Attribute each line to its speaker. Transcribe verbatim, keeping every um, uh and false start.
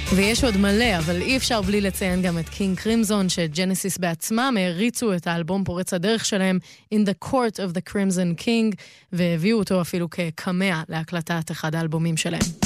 Speaker 1: ויש עוד מלא, אבל אי אפשר בלי לציין גם את קינג קרימזון, שג'נסיס בעצמם הריצו את האלבום פורץ הדרך שלהם In the Court of the Crimson King, והביאו אותו אפילו כקמע להקלטת אחד האלבומים שלהם.